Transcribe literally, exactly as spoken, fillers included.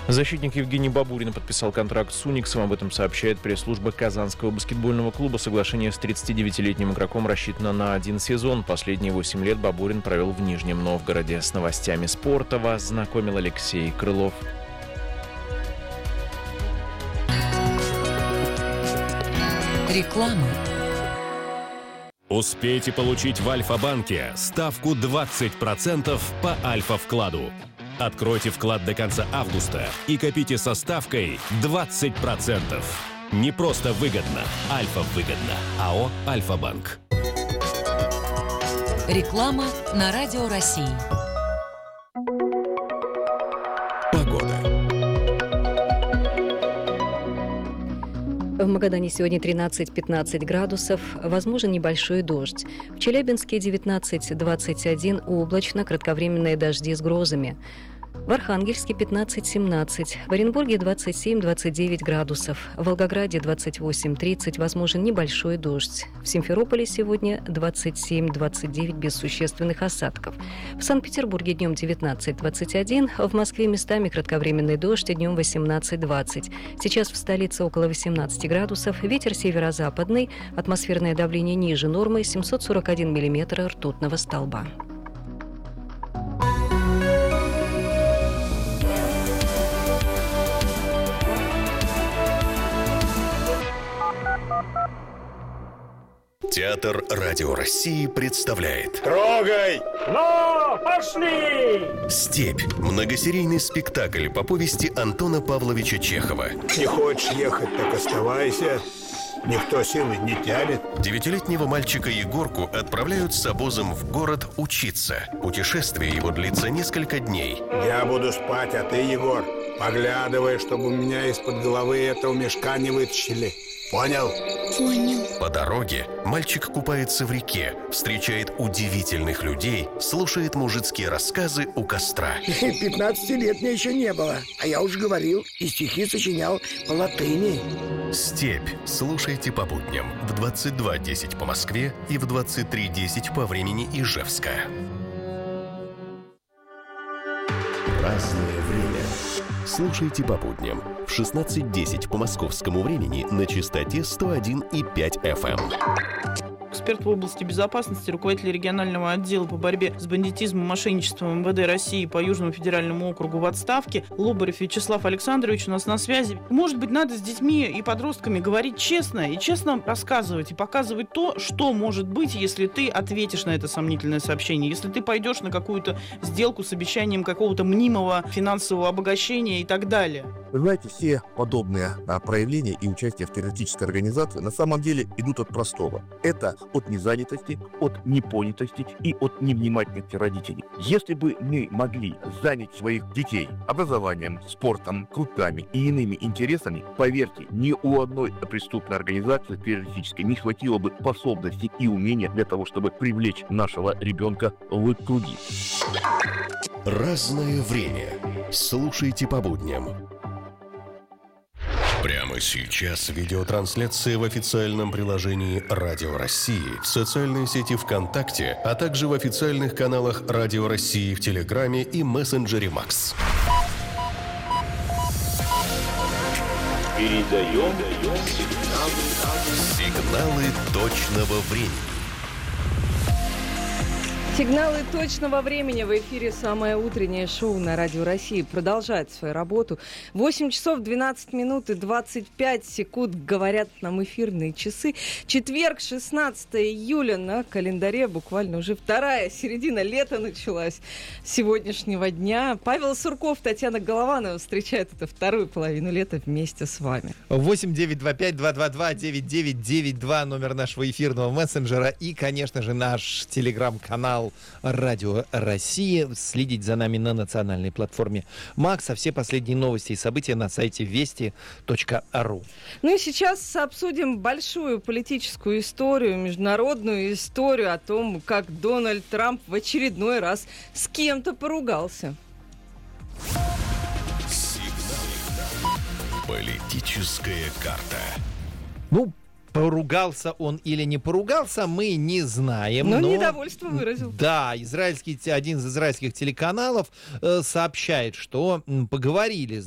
Защитник Евгений Бабурин подписал контракт с «Униксом». Об этом сообщает пресс-служба Казанского баскетбольного клуба. Соглашение с тридцатидевятилетним игроком рассчитано на один сезон. Последние восемь лет Бабурин провел в Нижнем Новгороде. С новостями спорта вас знакомил Алексей Крылов. Реклама. Успейте получить в Альфа-банке ставку двадцать процентов по Альфа-вкладу. Откройте вклад до конца августа и копите со ставкой двадцать процентов. Не просто выгодно, Альфа-выгодно. АО «Альфа-банк». Реклама на Радио России. Погода. В Магадане сегодня тринадцать-пятнадцать градусов, возможен небольшой дождь. В Челябинске девятнадцать-двадцать один, облачно, кратковременные дожди с грозами. В Архангельске пятнадцать-семнадцать, в Оренбурге двадцать семь-двадцать девять градусов, в Волгограде двадцать восемь-тридцать, возможен небольшой дождь. В Симферополе сегодня двадцать семь-двадцать девять без существенных осадков. В Санкт-Петербурге днем девятнадцать-двадцать один, в Москве местами кратковременный дождь, днем восемнадцать-двадцать. Сейчас в столице около восемнадцать градусов, ветер северо-западный, атмосферное давление ниже нормы, семьсот сорок один миллиметр ртутного столба. Театр Радио России представляет Трогай! Ну, пошли! «Степь» – многосерийный спектакль по повести Антона Павловича Чехова. Не хочешь ехать, так оставайся. Никто силы не тянет. Девятилетнего мальчика Егорку отправляют с обозом в город учиться. Путешествие его длится несколько дней. Я буду спать, а ты, Егор, поглядывай, чтобы у меня из-под головы этого мешка не вытащили. Понял? Понял. По дороге мальчик купается в реке, встречает удивительных людей, слушает мужицкие рассказы у костра. Пятнадцати лет мне еще не было, а я уже говорил и стихи сочинял по латыни. «Степь» слушайте по будням в двадцать два десять по Москве и в двадцать три десять по времени Ижевска. Разное время. Слушайте по будням в шестнадцать десять по московскому времени на частоте сто один и пять эф эм. Эксперт в области безопасности, руководитель регионального отдела по борьбе с бандитизмом и мошенничеством эм вэ дэ России по Южному федеральному округу в отставке Лобарев Вячеслав Александрович у нас на связи. Может быть, надо с детьми и подростками говорить честно и честно рассказывать и показывать то, что может быть, если ты ответишь на это сомнительное сообщение, если ты пойдешь на какую-то сделку с обещанием какого-то мнимого финансового обогащения и так далее. Вы знаете, все подобные а, проявления и участие в террористической организации на самом деле идут от простого. Это от незанятости, от непонятости и от невнимательности родителей. Если бы мы могли занять своих детей образованием, спортом, клубами и иными интересами, поверьте, ни у одной преступной организации террористической не хватило бы способностей и умения для того, чтобы привлечь нашего ребенка в круги. Разное время. Слушайте по будням. Прямо сейчас видеотрансляция в официальном приложении Радио России, в социальной сети ВКонтакте, а также в официальных каналах Радио России в Телеграме и мессенджере Макс. Передаем сигналы точного времени. Сигналы точного времени. В эфире самое утреннее шоу на Радио России продолжает свою работу. восемь часов двенадцать минут и двадцать пять секунд, говорят нам эфирные часы. Четверг, шестнадцатого июля, на календаре буквально уже вторая середина лета началась сегодняшнего дня. Павел Сурков, Татьяна Голованова встречают эту вторую половину лета вместе с вами. восемь девятьсот двадцать пять двести двадцать два девяносто девять девяносто два номер нашего эфирного мессенджера и, конечно же, наш телеграм-канал Радио России. Следить за нами на национальной платформе Макс, а все последние новости и события на сайте вести точка ру. Ну и сейчас обсудим большую политическую историю, международную историю о том, как Дональд Трамп в очередной раз с кем-то поругался. Политическая карта. Ну, поругался он или не поругался, мы не знаем. Но, но недовольство выразил. Да, израильский, один из израильских телеканалов э, сообщает, что м, поговорили